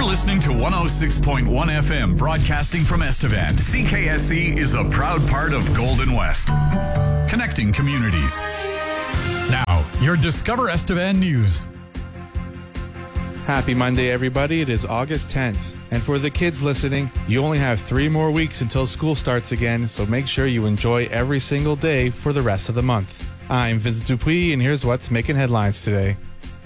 You're listening to 106.1 FM, broadcasting from Estevan. CKSC is a proud part of Golden West, connecting communities. Now, your Discover Estevan news. Happy Monday, everybody. It is August 10th. And for the kids listening, you only have 3 more weeks until school starts again, so make sure you enjoy every single day for the rest of the month. I'm Vincent Dupuis, and here's what's making headlines today.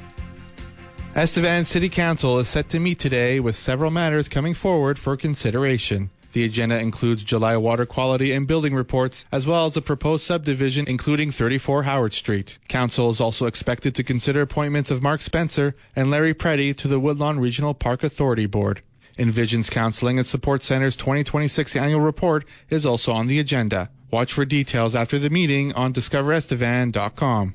Estevan City Council is set to meet today with several matters coming forward for consideration. The agenda includes July water quality and building reports, as well as a proposed subdivision including 34 Howard Street. Council is also expected to consider appointments of Mark Spencer and Larry Preddy to the Woodlawn Regional Park Authority Board. Envision's Counseling and Support Center's 2026 annual report is also on the agenda. Watch for details after the meeting on discoverestevan.com.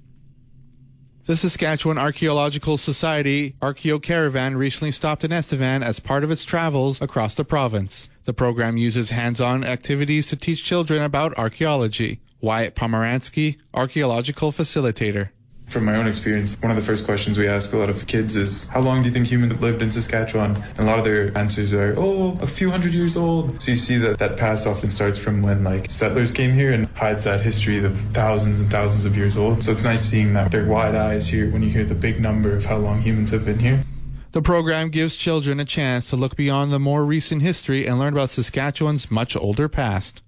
The Saskatchewan Archaeological Society Archeo Caravan recently stopped in Estevan as part of its travels across the province. The program uses hands-on activities to teach children about archaeology. Wyatt Pomeransky, Archaeological Facilitator. From my own experience, one of the first questions we ask a lot of kids is, how long do you think humans have lived in Saskatchewan? And a lot of their answers are, a few hundred years old. So you see that past often starts from when settlers came here and hides that history of thousands and thousands of years old. So it's nice seeing that their wide eyes here when you hear the big number of how long humans have been here. The program gives children a chance to look beyond the more recent history and learn about Saskatchewan's much older past.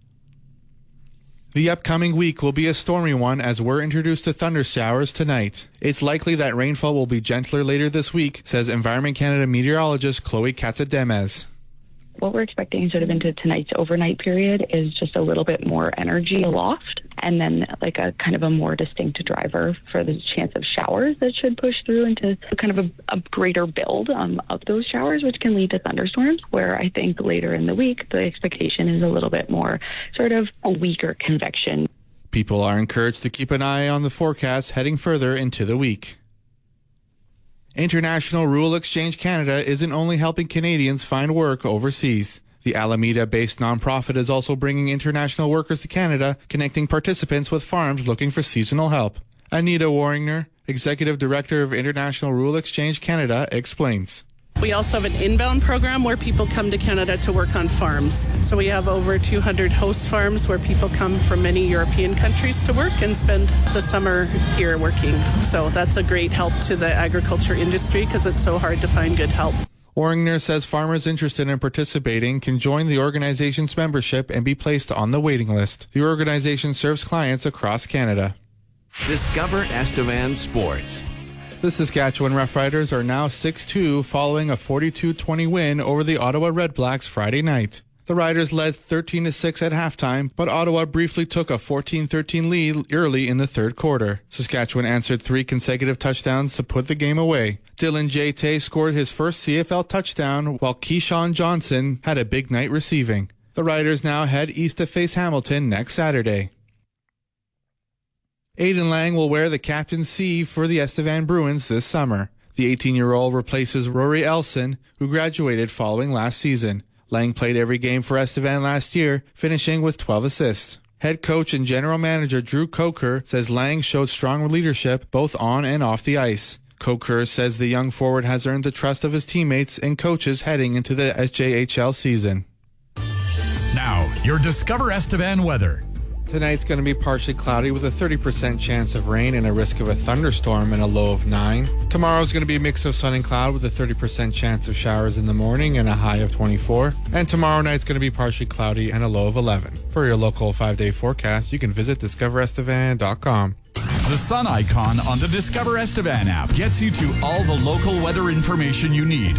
The upcoming week will be a stormy one as we're introduced to thunder showers tonight. It's likely that rainfall will be gentler later this week, says Environment Canada meteorologist Chloe Katzademes. What we're expecting sort of into tonight's overnight period is just a little bit more energy aloft, and then a kind of a more distinct driver for the chance of showers that should push through into kind of a greater build of those showers, which can lead to thunderstorms, where I think later in the week the expectation is a little bit more sort of a weaker convection. People are encouraged to keep an eye on the forecast heading further into the week. International Rural Exchange Canada isn't only helping Canadians find work overseas. The Alameda-based nonprofit is also bringing international workers to Canada, connecting participants with farms looking for seasonal help. Anita Warringner, Executive Director of International Rural Exchange Canada, explains. We also have an inbound program where people come to Canada to work on farms. So we have over 200 host farms where people come from many European countries to work and spend the summer here working. So that's a great help to the agriculture industry because it's so hard to find good help. Warringner says farmers interested in participating can join the organization's membership and be placed on the waiting list. The organization serves clients across Canada. Discover Estevan Sports. The Saskatchewan Roughriders are now 6-2 following a 42-20 win over the Ottawa Redblacks Friday night. The Riders led 13-6 at halftime, but Ottawa briefly took a 14-13 lead early in the third quarter. Saskatchewan answered 3 consecutive touchdowns to put the game away. Dylan J. scored his first CFL touchdown, while Keyshawn Johnson had a big night receiving. The Riders now head east to face Hamilton next Saturday. Aiden Lang will wear the captain's C for the Estevan Bruins this summer. The 18-year-old replaces Rory Elson, who graduated following last season. Lang played every game for Estevan last year, finishing with 12 assists. Head coach and general manager Drew Coker says Lang showed strong leadership both on and off the ice. Coker says the young forward has earned the trust of his teammates and coaches heading into the SJHL season. Now, your Discover Estevan weather. Tonight's going to be partially cloudy with a 30% chance of rain and a risk of a thunderstorm and a low of 9. Tomorrow's going to be a mix of sun and cloud with a 30% chance of showers in the morning and a high of 24. And tomorrow night's going to be partially cloudy and a low of 11. For your local 5-day forecast, you can visit discoverestevan.com. The sun icon on the Discover Estevan app gets you to all the local weather information you need.